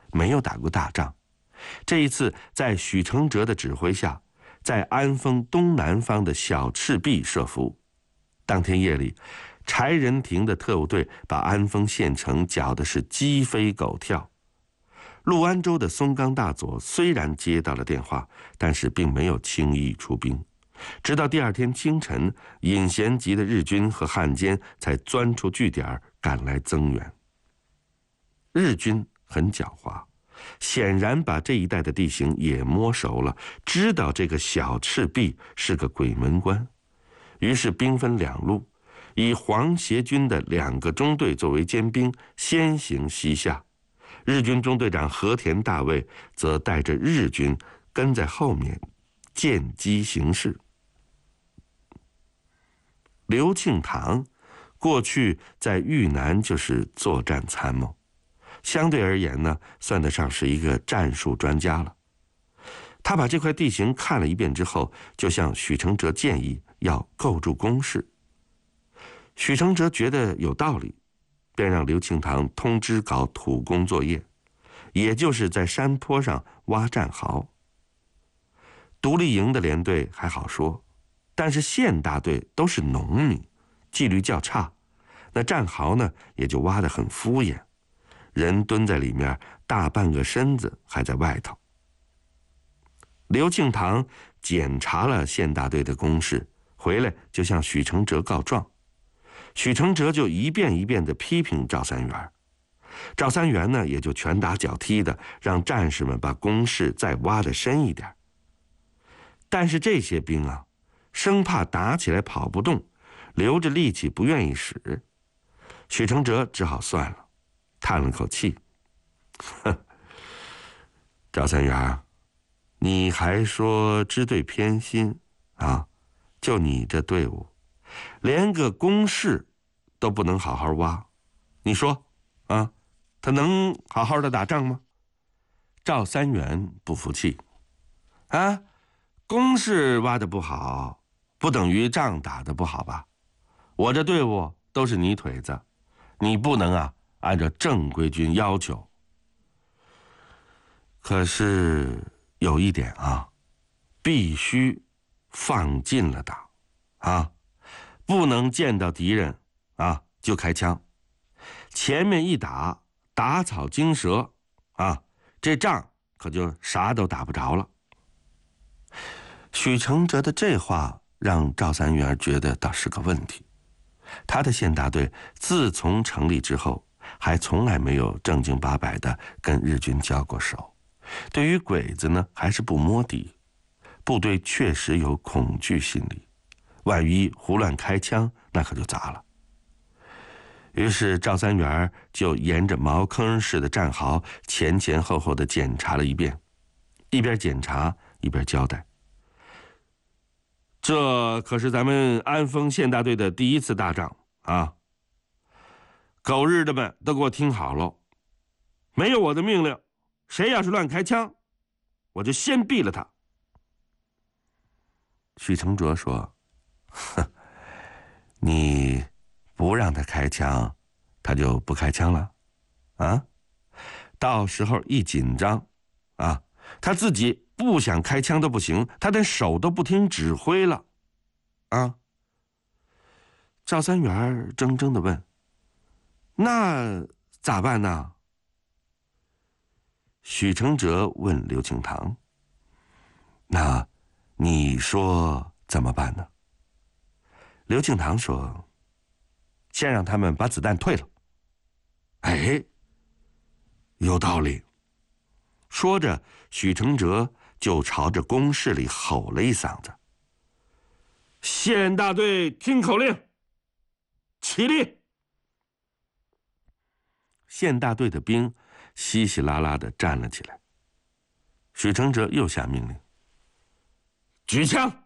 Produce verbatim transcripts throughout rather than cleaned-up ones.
没有打过大仗。这一次，在许承哲的指挥下，在安丰东南方的小赤壁设伏。当天夜里，柴仁廷的特务队把安丰县城搅得是鸡飞狗跳。陆安州的松冈大佐虽然接到了电话，但是并没有轻易出兵。直到第二天清晨，尹贤吉的日军和汉奸才钻出据点赶来增援。日军很狡猾，显然把这一带的地形也摸熟了，知道这个小赤壁是个鬼门关，于是兵分两路，以黄协军的两个中队作为尖兵，先行西下。日军中队长和田大卫则带着日军跟在后面，见机行事。刘庆堂过去在豫南就是作战参谋，相对而言呢，算得上是一个战术专家了。他把这块地形看了一遍之后，就向许承哲建议要构筑工事。许承哲觉得有道理，便让刘庆堂通知搞土工作业，也就是在山坡上挖战壕。独立营的连队还好说，但是县大队都是农民，纪律较差，那战壕呢也就挖得很敷衍，人蹲在里面，大半个身子还在外头。刘庆堂检查了县大队的工事，回来就向许承哲告状。许承哲就一遍一遍地批评赵三元，赵三元呢也就拳打脚踢的让战士们把工事再挖得深一点。但是这些兵啊，生怕打起来跑不动，留着力气不愿意使。许承哲只好算了，叹了口气：“哼，赵三元，你还说支队偏心啊？就你这队伍，连个工事都不能好好挖，你说啊，他能好好的打仗吗？”赵三元不服气：“啊，工事挖得不好，不等于仗打得不好吧？我这队伍都是泥腿子，你不能啊按照正规军要求。可是有一点啊，必须放进了打啊，不能见到敌人啊就开枪，前面一打打草惊蛇啊，这仗可就啥都打不着了。”许承哲的这话让赵三元觉得倒是个问题。他的县大队自从成立之后，还从来没有正经八百的跟日军交过手，对于鬼子呢还是不摸底，部队确实有恐惧心理，万一胡乱开枪，那可就砸了。于是赵三元就沿着茅坑似的战壕前前后后的检查了一遍，一边检查一边交代：“这可是咱们安丰县大队的第一次大仗啊！狗日的们都给我听好了，没有我的命令，谁要是乱开枪，我就先毙了他。”许承哲说：“哼，你不让他开枪，他就不开枪了啊？到时候一紧张啊，他自己不想开枪都不行，他连手都不听指挥了啊。”赵三元怔怔地问：“那咋办呢？”许承哲问刘庆堂：“那你说怎么办呢？”刘庆堂说：“先让他们把子弹退了。”哎，有道理。说着，许承哲就朝着工事里吼了一嗓子：“县大队听口令，起立！”县大队的兵稀稀拉拉地站了起来。许承哲又下命令：“举枪！”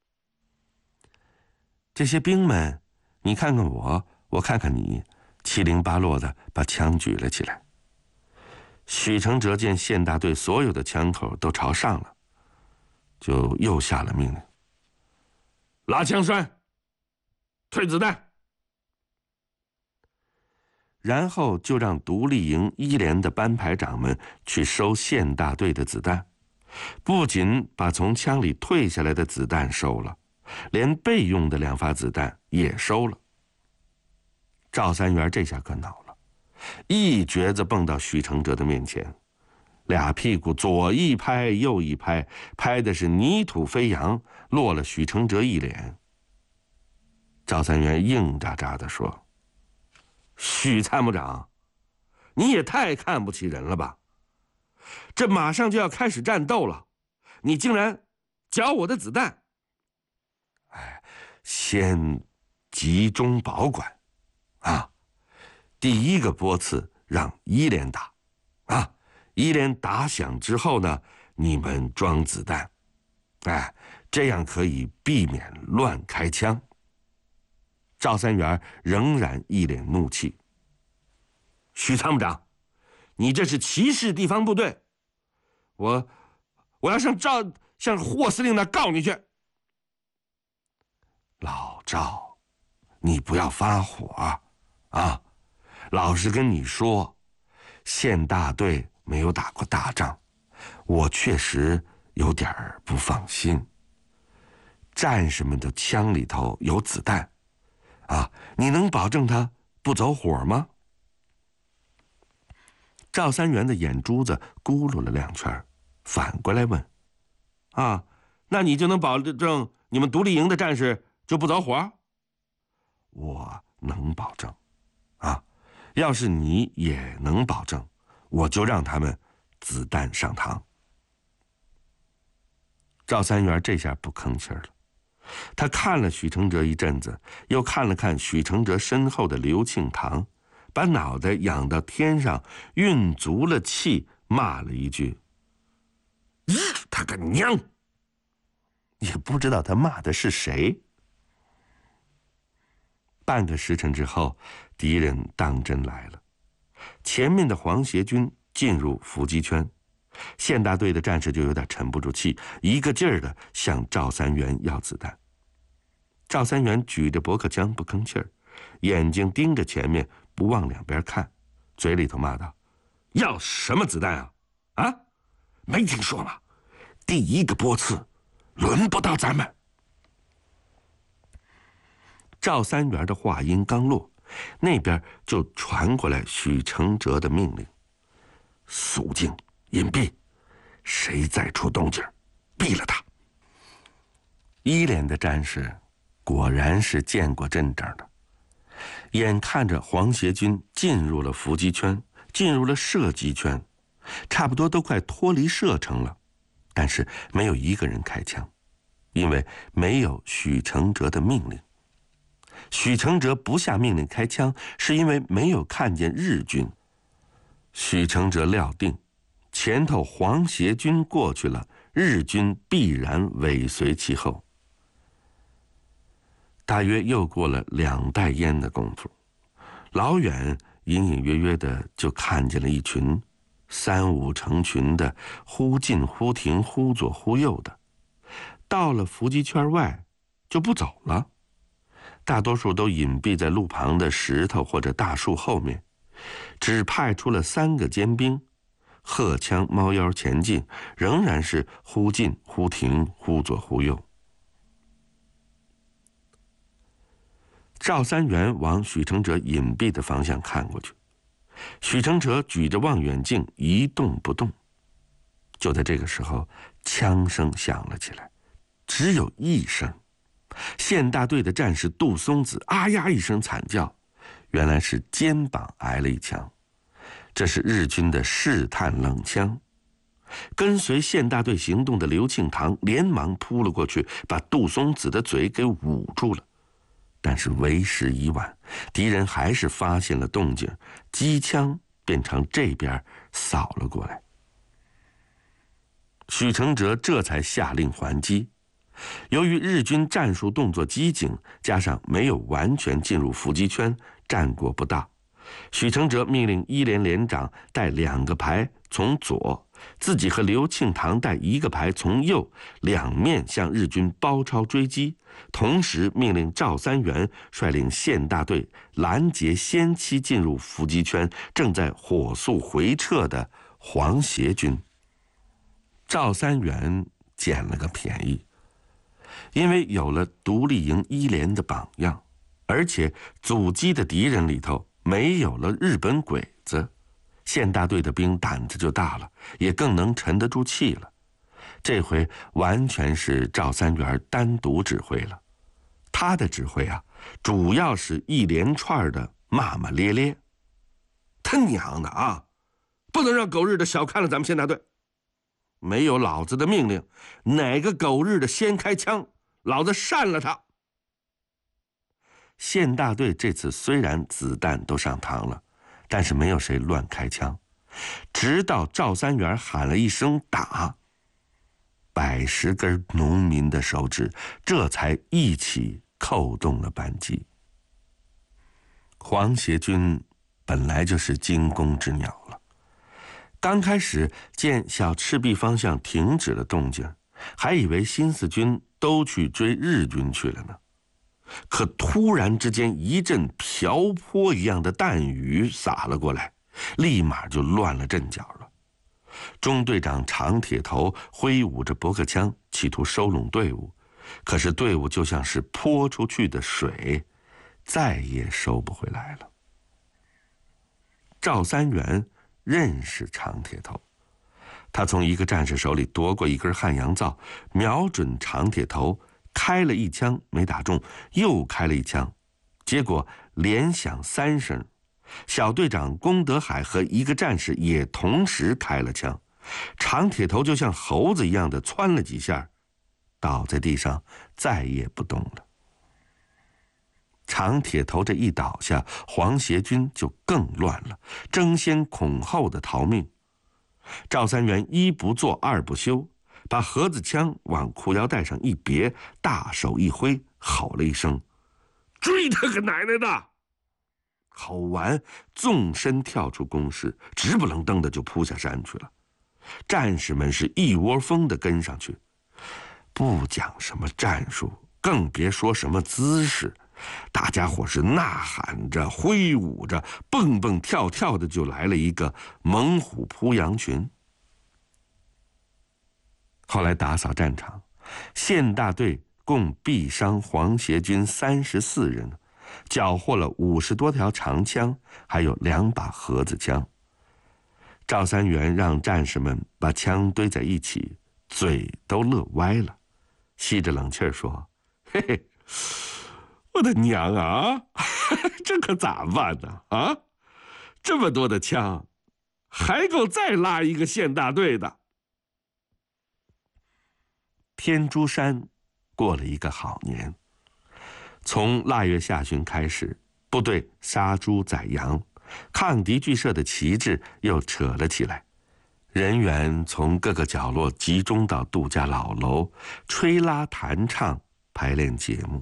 这些兵们，你看看我，我看看你，七零八落的把枪举了起来。许承哲见县大队所有的枪口都朝上了，就又下了命令：“拉枪栓，退子弹。” 然后就让独立营一连的班排长们去收县大队的子弹，不仅把从枪里退下来的子弹收了，连备用的两发子弹也收了。赵三元这下可恼了，一橛子蹦到许承哲的面前，俩屁股左一拍右一拍，拍的是泥土飞扬，落了许承哲一脸。赵三元硬扎扎地说：“许参谋长，你也太看不起人了吧！这马上就要开始战斗了，你竟然缴我的子弹！哎，先集中保管，啊，第一个波次让一连打，啊，一连打响之后呢，你们装子弹，哎，这样可以避免乱开枪。”赵三元仍然一脸怒气：“许参谋长，你这是歧视地方部队！我，我要上赵向霍司令那告你去！”老赵，你不要发火啊！老实跟你说，县大队没有打过大仗，我确实有点不放心。战士们的枪里头有子弹。啊，你能保证他不走火吗？赵三元的眼珠子咕噜了两圈，反过来问：“啊，那你就能保证你们独立营的战士就不走火？”“我能保证。啊，要是你也能保证，我就让他们子弹上膛。”赵三元这下不吭气了。他看了许承哲一阵子，又看了看许承哲身后的刘庆堂，把脑袋仰到天上，运足了气，骂了一句：“他个娘！”也不知道他骂的是谁。半个时辰之后，敌人当真来了。前面的黄协军进入伏击圈，县大队的战士就有点沉不住气，一个劲儿的向赵三元要子弹。赵三元举着驳壳枪不吭气儿，眼睛盯着前面，不往两边看，嘴里头骂道：“要什么子弹啊？啊，没听说吗？第一个波次轮不到咱们。”赵三元的话音刚落，那边就传过来许承哲的命令：“肃静，隐蔽，谁再出动静，毙了他。”一连的战士果然是见过阵仗的，眼看着黄协军进入了伏击圈，进入了射击圈，差不多都快脱离射程了，但是没有一个人开枪，因为没有许承哲的命令。许承哲不下命令开枪，是因为没有看见日军。许承哲料定，前头黄协军过去了，日军必然尾随其后。大约又过了两袋烟的功夫，老远隐隐约约的就看见了一群三五成群的，忽进忽停，忽左忽右的，到了伏击圈外就不走了，大多数都隐蔽在路旁的石头或者大树后面，只派出了三个尖兵，荷枪猫腰前进，仍然是忽进忽停，忽左忽右。赵三元往许承哲隐蔽的方向看过去，许承哲举着望远镜一动不动。就在这个时候，枪声响了起来，只有一声。县大队的战士杜松子啊呀一声惨叫，原来是肩膀挨了一枪，这是日军的试探冷枪。跟随县大队行动的刘庆堂连忙扑了过去，把杜松子的嘴给捂住了。但是为时已晚，敌人还是发现了动静，机枪便朝这边扫了过来。许承哲这才下令还击。由于日军战术动作机警，加上没有完全进入伏击圈，战果不大。许承哲命令一连连长带两个排从左， 自己和刘庆堂带一个排从右两面向日军包抄追击，同时命令赵三元率领县大队拦截先期进入伏击圈、正在火速回撤的黄协军。赵三元捡了个便宜，因为有了独立营一连的榜样，而且阻击的敌人里头没有了日本鬼子，县大队的兵胆子就大了，也更能沉得住气了。这回完全是赵三元单独指挥了，他的指挥啊，主要是一连串的骂骂咧咧。他娘的啊，不能让狗日的小看了咱们县大队！没有老子的命令，哪个狗日的先开枪，老子扇了他！县大队这次虽然子弹都上膛了，但是没有谁乱开枪，直到赵三元喊了一声打，百十根农民的手指这才一起扣动了扳机。黄协军本来就是惊弓之鸟了，刚开始见小赤壁方向停止了动静，还以为新四军都去追日军去了呢。可突然之间一阵瓢泼一样的弹雨洒了过来，立马就乱了阵脚了。中队长长铁头挥舞着驳壳枪，企图收拢队伍，可是队伍就像是泼出去的水，再也收不回来了。赵三元认识长铁头，他从一个战士手里夺过一根汉阳造，瞄准长铁头，开了一枪没打中，又开了一枪，结果连响三声。小队长龚德海和一个战士也同时开了枪，长铁头就像猴子一样的窜了几下，倒在地上再也不动了。长铁头这一倒下，黄协军就更乱了，争先恐后的逃命。赵三元一不做二不休，把盒子枪往裤腰带上一别，大手一挥，吼了一声：“追他个奶奶的！”吼完，纵身跳出工事，直不愣登的就扑下山去了。战士们是一窝蜂的跟上去，不讲什么战术，更别说什么姿势，大家伙是呐喊着、挥舞着、蹦蹦跳跳的，就来了一个猛虎扑羊群。后来打扫战场，县大队共毙伤黄协军三十四人，缴获了五十多条长枪，还有两把盒子枪。赵三元让战士们把枪堆在一起，嘴都乐歪了，吸着冷气儿说：“嘿嘿，我的娘啊，这可咋办呢？啊，这么多的枪，还够再拉一个县大队的。”天竺山过了一个好年，从腊月下旬开始，部队杀猪宰羊，抗敌剧社的旗帜又扯了起来，人员从各个角落集中到杜家老楼，吹拉弹唱，排练节目。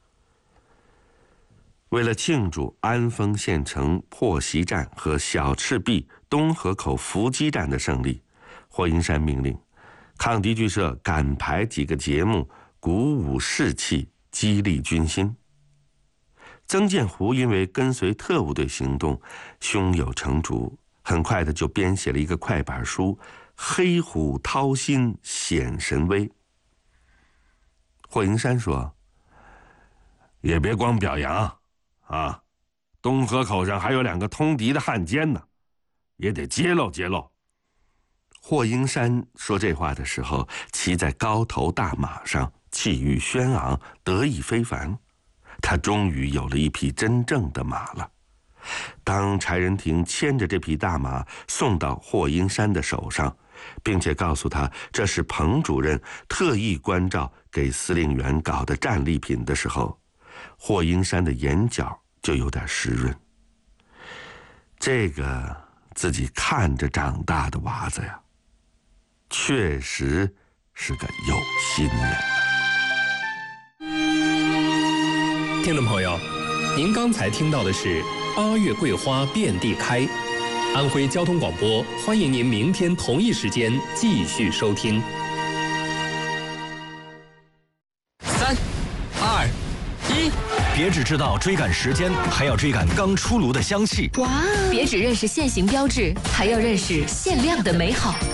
为了庆祝安丰县城破袭战和小赤壁东河口伏击战的胜利，霍英山命令抗敌剧社赶排几个节目，鼓舞士气，激励军心。曾建湖因为跟随特务队行动，胸有成竹，很快的就编写了一个快板书《黑虎掏心显神威》。霍英山说：“也别光表扬啊，东河口上还有两个通敌的汉奸呢，也得揭露揭露。”霍英山说这话的时候，骑在高头大马上，气宇轩昂，得意非凡。他终于有了一匹真正的马了。当柴仁廷牵着这匹大马送到霍英山的手上，并且告诉他这是彭主任特意关照给司令员搞的战利品的时候，霍英山的眼角就有点湿润。这个自己看着长大的娃子呀，确实是个有心人。 听众朋友，您刚才听到的是八月桂花遍地开， 安徽交通广播，欢迎您明天同一时间继续收听。 三、二、一， 别只知道追赶时间，还要追赶刚出炉的香气。 哇！别只认识限行标志，还要认识限量的美好。